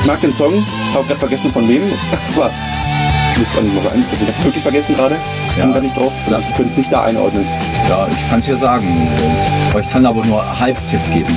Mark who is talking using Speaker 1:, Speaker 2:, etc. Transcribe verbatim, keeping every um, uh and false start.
Speaker 1: Ich mag den Song, habe gerade vergessen von wem, aber ich muss dann noch ein, also ich habe wirklich vergessen gerade, ich bin
Speaker 2: Ja.
Speaker 1: da nicht drauf,
Speaker 2: Ja.
Speaker 1: ich könnte es nicht da einordnen.
Speaker 2: Ja, ich kann es ja sagen. Aber ich kann aber nur Halbtipp geben.